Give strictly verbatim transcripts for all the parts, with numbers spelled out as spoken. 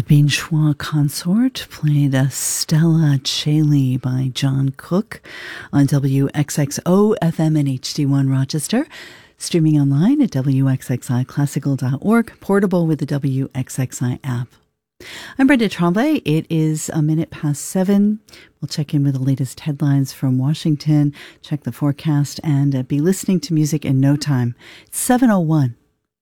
The Binchois Consort played a Stella Chailey by John Cook on W X X O F M and H D one Rochester. Streaming online at W X X I classical dot org, portable with the W X X I app. I'm Brenda Tremblay. It is a minute past seven. We'll check in with the latest headlines from Washington, check the forecast, and uh, be listening to music in no time. It's seven oh one.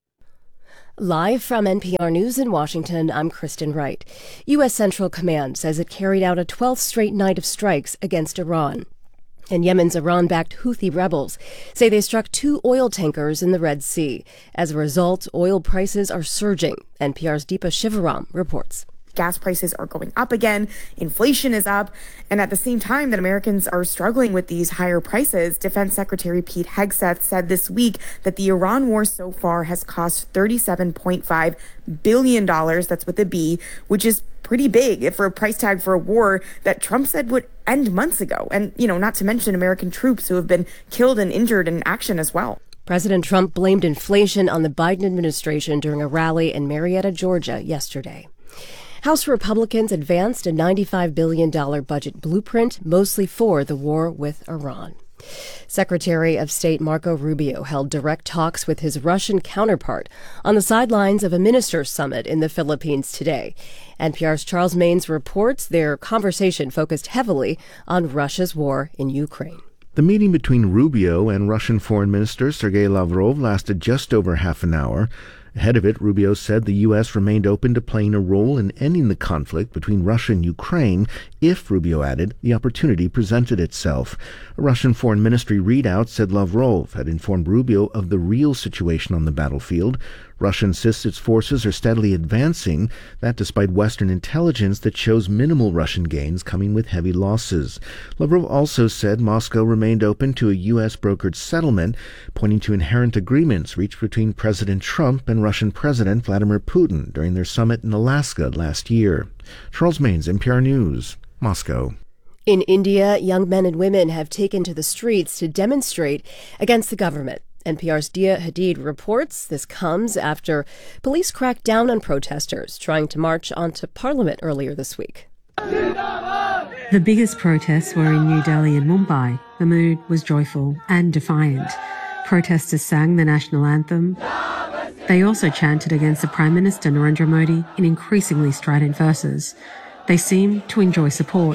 Live from N P R News in Washington, I'm Kristen Wright. U S. Central Command says it carried out a twelfth straight night of strikes against Iran. And Yemen's Iran-backed Houthi rebels say they struck two oil tankers in the Red Sea. As a result, oil prices are surging. N P R's Deepa Shivaram reports. Gas prices are going up again, inflation is up, and at the same time that Americans are struggling with these higher prices, Defense Secretary Pete Hegseth said this week that the Iran war so far has cost thirty-seven point five billion dollars, that's with a B, which is pretty big for a price tag for a war that Trump said would end months ago. And, you know, not to mention American troops who have been killed and injured in action as well. President Trump blamed inflation on the Biden administration during a rally in Marietta, Georgia yesterday. House Republicans advanced a ninety-five billion dollars budget blueprint, mostly for the war with Iran. Secretary of State Marco Rubio held direct talks with his Russian counterpart on the sidelines of a ministers' summit in the Philippines today. N P R's Charles Maynes reports their conversation focused heavily on Russia's war in Ukraine. The meeting between Rubio and Russian Foreign Minister Sergei Lavrov lasted just over half an hour. Ahead of it, Rubio said the U S remained open to playing a role in ending the conflict between Russia and Ukraine if, Rubio added, the opportunity presented itself. A Russian Foreign Ministry readout said Lavrov had informed Rubio of the real situation on the battlefield. Russia insists its forces are steadily advancing, that despite Western intelligence that shows minimal Russian gains coming with heavy losses. Lavrov also said Moscow remained open to a U S-brokered settlement, pointing to inherent agreements reached between President Trump and Russian President Vladimir Putin during their summit in Alaska last year. Charles Maynes, N P R News, Moscow. In India, young men and women have taken to the streets to demonstrate against the government. N P R's Dia Hadid reports this comes after police cracked down on protesters trying to march onto Parliament earlier this week. The biggest protests were in New Delhi and Mumbai. The mood was joyful and defiant. Protesters sang the national anthem. They also chanted against the Prime Minister Narendra Modi in increasingly strident verses. They seemed to enjoy support.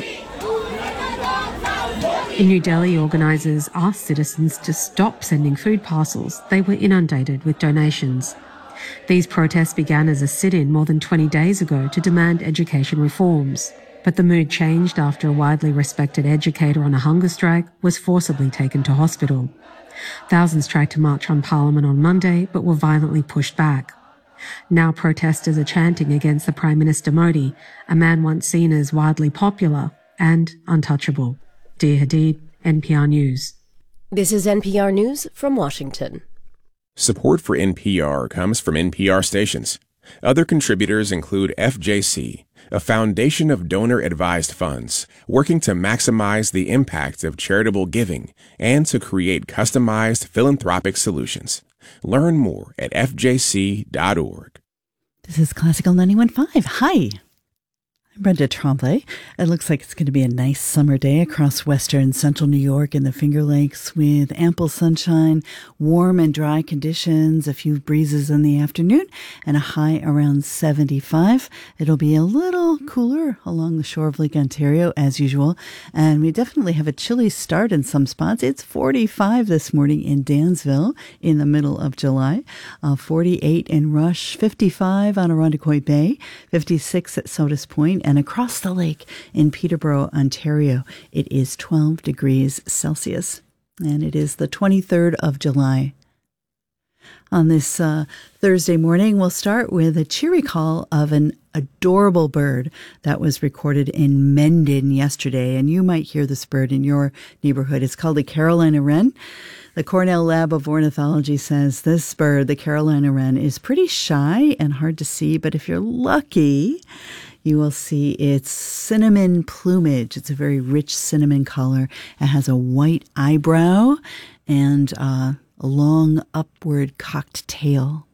In New Delhi, organisers asked citizens to stop sending food parcels. They were inundated with donations. These protests began as a sit-in more than twenty days ago to demand education reforms. But the mood changed after a widely respected educator on a hunger strike was forcibly taken to hospital. Thousands tried to march on Parliament on Monday, but were violently pushed back. Now protesters are chanting against the Prime Minister Modi, a man once seen as widely popular and untouchable. Dia Hadid, N P R News. This is N P R News from Washington. Support for N P R comes from N P R stations. Other contributors include F J C, a foundation of donor-advised funds working to maximize the impact of charitable giving and to create customized philanthropic solutions. Learn more at F J C dot org. This is Classical ninety-one point five. Hi. I'm Brenda Tremblay. It looks like it's going to be a nice summer day across western central New York and the Finger Lakes with ample sunshine, warm and dry conditions, a few breezes in the afternoon, and a high around seventy-five. It'll be a little cooler along the shore of Lake Ontario as usual, and we definitely have a chilly start in some spots. It's forty-five this morning in Dansville in the middle of July, uh, forty-eight in Rush, fifty-five on Irondequoit Bay, fifty-six at Sodas Point, and across the lake in Peterborough, Ontario, it is twelve degrees Celsius, and it is the twenty-third of July. On this uh, Thursday morning, we'll start with a cheery call of an adorable bird that was recorded in Mendon yesterday, and you might hear this bird in your neighborhood. It's called the Carolina wren. The Cornell Lab of Ornithology says this bird, the Carolina wren, is pretty shy and hard to see, but if you're lucky, you will see its cinnamon plumage. It's a very rich cinnamon color. It has a white eyebrow and uh, a long upward cocked tail.